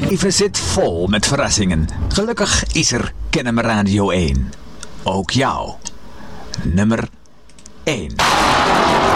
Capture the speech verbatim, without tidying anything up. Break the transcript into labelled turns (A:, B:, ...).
A: leven zit vol met verrassingen. Gelukkig is er Kennemer Radio één. Ook jou. Nummer één.